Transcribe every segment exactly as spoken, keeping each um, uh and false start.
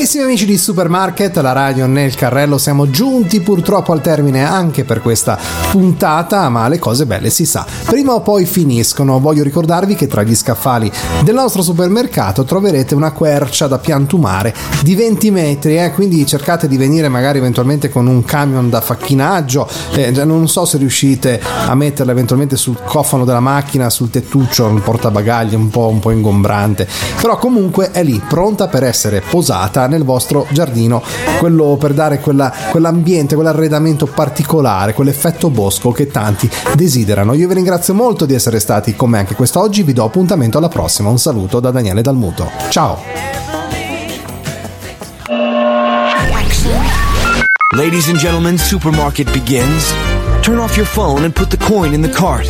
Carissimi amici di Supermarket, la radio nel carrello, siamo giunti purtroppo al termine anche per questa puntata, ma le cose belle si sa, prima o poi finiscono. Voglio ricordarvi che tra gli scaffali del nostro supermercato troverete una quercia da piantumare di venti metri, eh? Quindi cercate di venire magari eventualmente con un camion da facchinaggio, eh, non so se riuscite a metterla eventualmente sul cofano della macchina, sul tettuccio, un portabagagli un po', un po' ingombrante, però comunque è lì pronta per essere posata nel vostro giardino, quello per dare quella, quell'ambiente, quell'arredamento particolare, quell'effetto bosco che tanti desiderano. Io vi ringrazio molto di essere stati con me anche quest'oggi, vi do appuntamento alla prossima. Un saluto da Daniele Dalmuto, ciao. Ladies and gentlemen, Supermarket begins. Turn off your phone and put the coin in the cart.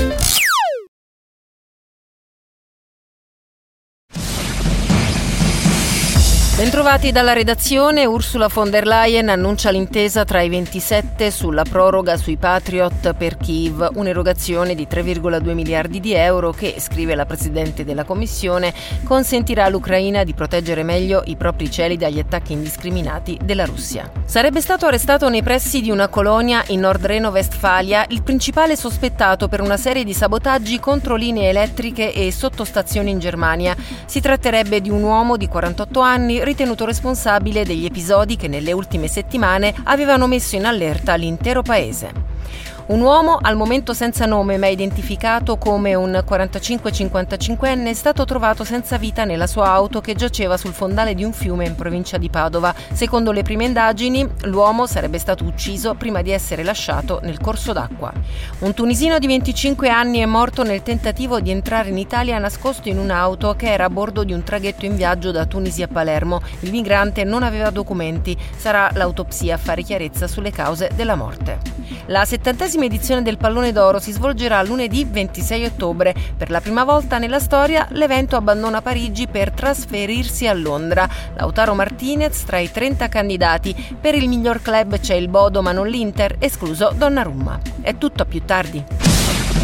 Bentrovati dalla redazione. Ursula von der Leyen annuncia l'intesa tra i ventisette sulla proroga sui Patriot per Kyiv, un'erogazione di tre virgola due miliardi di euro che, scrive la Presidente della Commissione, consentirà all'Ucraina di proteggere meglio i propri cieli dagli attacchi indiscriminati della Russia. Sarebbe stato arrestato nei pressi di una colonia in Nord Reno-Vestfalia il principale sospettato per una serie di sabotaggi contro linee elettriche e sottostazioni in Germania. Si tratterebbe di un uomo di quarantotto anni ritenuto responsabile degli episodi che nelle ultime settimane avevano messo in allerta l'intero paese. Un uomo al momento senza nome ma identificato come un quarantacinque cinquantacinquenne è stato trovato senza vita nella sua auto che giaceva sul fondale di un fiume in provincia di Padova. Secondo le prime indagini, l'uomo sarebbe stato ucciso prima di essere lasciato nel corso d'acqua. Un tunisino di venticinque anni è morto nel tentativo di entrare in Italia nascosto in un'auto che era a bordo di un traghetto in viaggio da Tunisi a Palermo. Il migrante non aveva documenti. Sarà l'autopsia a fare chiarezza sulle cause della morte. La settantesima edizione del Pallone d'Oro si svolgerà lunedì ventisei ottobre. Per la prima volta nella storia l'evento abbandona Parigi per trasferirsi a Londra. Lautaro Martinez tra i trenta candidati. Per il miglior club c'è il Bodo ma non l'Inter, escluso Donnarumma. È tutto, a più tardi.